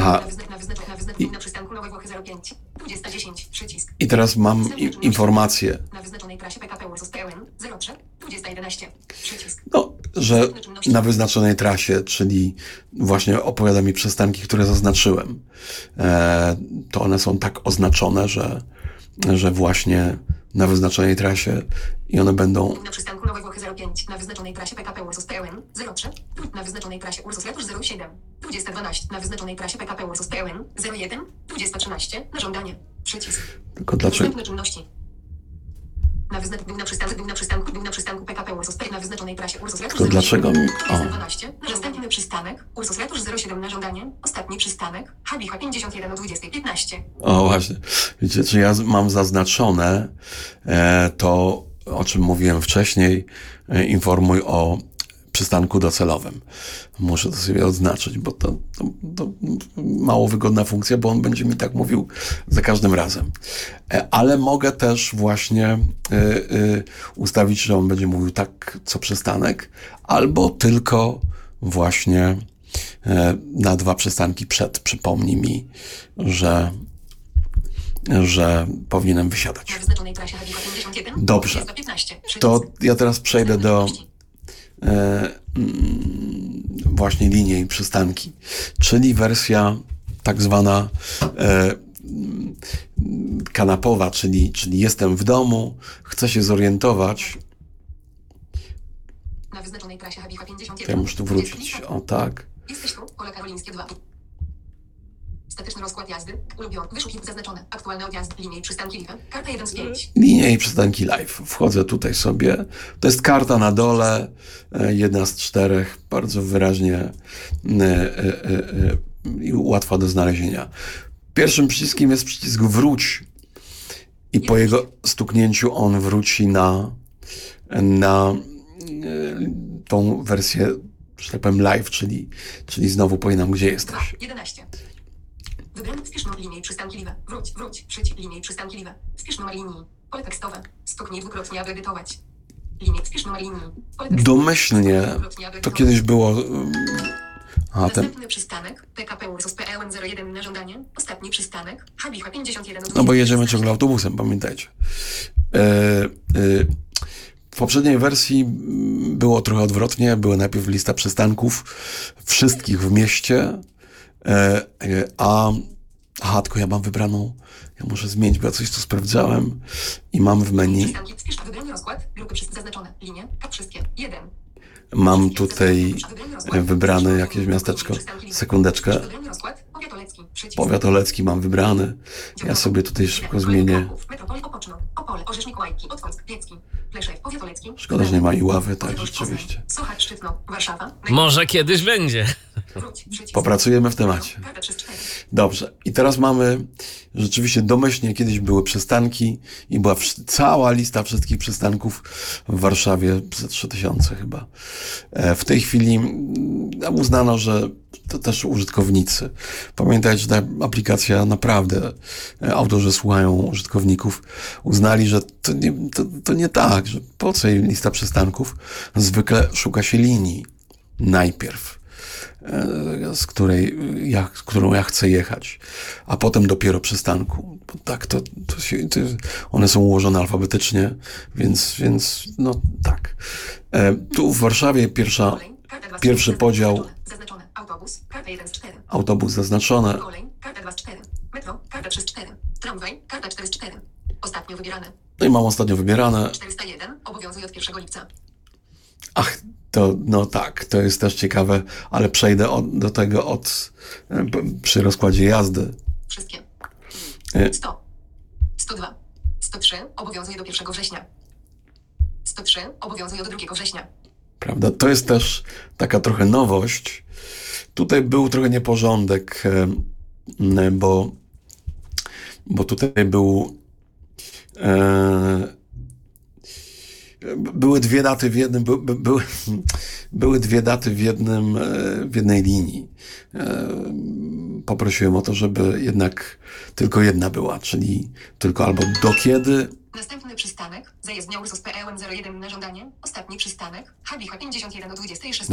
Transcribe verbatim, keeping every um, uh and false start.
Aha. Na wyzna- na wyzna- na wyzna- I- na przystanku Nowe Włochy zero pięć. dwadzieścia dziesięć. Przycisk. I teraz mam i, informację, Na wyznaczonej trasie P K P Ursus P L N zero trzy. dwadzieścia jedenaście. Przycisk. no, że na wyznaczonej trasie, czyli właśnie opowiada mi przystanki, które zaznaczyłem, e, to one są tak oznaczone, że, że właśnie na wyznaczonej trasie i one będą... Na przystanku Nowe Włochy zero pięć. Na wyznaczonej trasie P K P Ursus P L N zero trzy. Na wyznaczonej trasie Ursus Ratusz zero siedem. dwadzieścia dwanaście. Na wyznaczonej trasie P K P Ursus P L N zero jeden. dwadzieścia trzynaście. Na żądanie. Przycisk. Tylko dlaczego? Następne czynności. Na wyznac- był na przystanku, był na przystanku, był na przystanku P K P Ursus P na wyznaczonej trasie Ursus Ratusz To dlaczego mi- o. dwanaście. Następny przystanek Ursus Ratusz zero siedem na żądanie. Ostatni przystanek Habicha pięćdziesiąt jeden o dwudziestej piętnaście. O właśnie, wiecie, czy ja z- mam zaznaczone e, to, o czym mówiłem wcześniej, e, informuj o przystanku docelowym. Muszę to sobie odznaczyć, bo to, to, to mało wygodna funkcja, bo on będzie mi tak mówił za każdym razem. E, ale mogę też właśnie e, e, ustawić, że on będzie mówił tak co przystanek, albo tylko właśnie e, na dwa przystanki przed przypomni mi, że że powinienem wysiadać. Na wyznaczonej trasie Habicha pięćdziesiąt jeden. Dobrze. dwadzieścia piętnaście. To Przycisk. ja teraz przejdę do Następne e, mm, właśnie linii i przystanki, czyli wersja tak zwana e, mm, kanapowa, czyli, czyli jestem w domu, chcę się zorientować, Na wyznaczonej trasie Habicha pięćdziesiąt to jeden. ja muszę tu wrócić. O tak. Jesteś tu, pole karolińskie dwa. Statyczny rozkład jazdy, ulubiony, wyszukiw zaznaczone, aktualne odjazdy, linie i przystanki liwe, karta jeden z pięć. Linie i przystanki live. Wchodzę tutaj sobie. To jest karta na dole, e, jedna z czterech, bardzo wyraźnie e, e, e, e, i łatwa do znalezienia. Pierwszym przyciskiem jest przycisk wróć i po jego stuknięciu on wróci na, na e, tą wersję, że tak powiem, live, czyli, czyli znowu powie nam, gdzie dwa, jesteś. jedenaście. Wybrany wpisz numer linii i przystanki liwe. Wróć, wróć, przycisk linii i przystanki liwe. Wpisz numer linii. Pole tekstowe. Stuknij dwukrotnie, aby edytować. Linie, wpisz numer linii. Pole tekstowe. Domyślnie Stuknij dwukrotnie, aby to edytować. kiedyś było... um, A, ten, Następny przystanek P K P Ursus P L N zero jeden na żądanie. Ostatni przystanek Habicha pięćdziesiąt jeden. no bo jedziemy ciągle autobusem, pamiętajcie. E, e, w poprzedniej wersji mm, było trochę odwrotnie. Była najpierw lista przystanków wszystkich w mieście, e, e, a aha, tylko ja mam wybraną, ja muszę zmienić, bo ja coś tu sprawdzałem i mam w menu, Przystanki, wpisz wybrany rozkład. Grupy wszystkie zaznaczone. Linie, a wszystkie. jeden. mam tutaj e, wybrane jakieś miasteczko. Sekundeczkę. Wybrany rozkład. Powiat Olecki. Przycisk. Powiat Olecki mam wybrany. Ja sobie tutaj szybko zmienię. Metropol, Opoczno, Opole, Orzesznik, Łajki, Otwock, Piecki, Pleszew, Powiat Olecki. Szkoda, że nie ma Iławy, tak, rzeczywiście. Sochacz, Szczytno, Warszawa. Może kiedyś będzie. Wróć, przycisk. Popracujemy w temacie. Karta przez cztery. Dobrze. I teraz mamy rzeczywiście domyślnie kiedyś były przystanki i była wsz- cała lista wszystkich przystanków w Warszawie, ze trzy tysiące chyba. E, W tej chwili mm, uznano, że to też użytkownicy. Pamiętajcie, że ta aplikacja naprawdę, e, autorzy słuchają użytkowników, uznali, że to nie, to, to nie tak, że po co jej lista przystanków? Zwykle szuka się linii najpierw, e, z której ja, z którą ja chcę jechać, a potem dopiero przystanku. Bo tak, to, to się, to, one są ułożone alfabetycznie, więc, więc no tak. E, tu w Warszawie pierwsza, Kolej, karta dwa z pierwszy czterech, podział, zaznaczone. Zaznaczone. Autobus, karta jeden z czterech. autobus zaznaczone, Kolej, karta dwa z czterech. Metro, karta trzy z czterech. Tramwaj, karta cztery z czterech. Ostatnio wybierane. no i mam ostatnio wybierane. czterysta jeden obowiązuje od pierwszego lipca. Ach, to no tak, to jest też ciekawe, ale przejdę od, do tego od, e, p- przy rozkładzie jazdy. Wszystkie. E, sto. sto dwa. sto trzy obowiązuje do pierwszego września. sto trzy obowiązuje do drugiego września. Prawda? To jest też taka trochę nowość. Tutaj był trochę nieporządek, e, bo, bo tutaj był e, były dwie daty w jednym, by, by, były, były dwie daty w jednym, e, w jednej linii. E, Poprosiłem o to, żeby jednak tylko jedna była, czyli tylko albo do kiedy, Następny przystanek, zajezdnia Ursus P L N zero jeden na żądanie. Ostatni przystanek, Habicha pięćdziesiąt jeden do dwudziestej szesnastej.